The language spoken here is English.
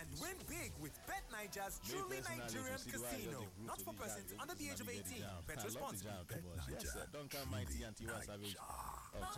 and win big with Bet Niger's truly Nigerian casino. Not for persons under the age of 18. Bet responsibly. Bet Niger. Don't come mighty and Tiwa Savage.